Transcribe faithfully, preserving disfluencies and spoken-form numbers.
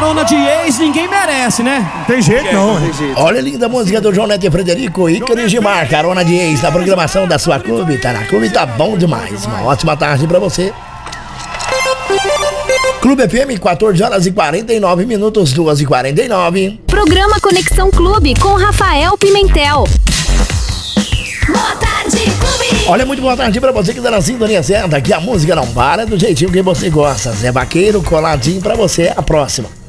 carona de ex, ninguém merece, né? Tem jeito não. Tem jeito. Olha a linda música do João Neto e Frederico e Ícaro Gilmar, carona de ex, na programação da sua clube. Tá na clube, tá bom demais. Uma ótima tarde pra você. Clube F M, quatorze horas e quarenta e nove minutos, duas e quarenta e nove. Programa Conexão Clube com Rafael Pimentel. Boa tarde, Clube! Olha, muito boa tarde pra você que tá na sintonia certa. Aqui a música não para do jeitinho que você gosta. Zé Vaqueiro, coladinho pra você. A próxima.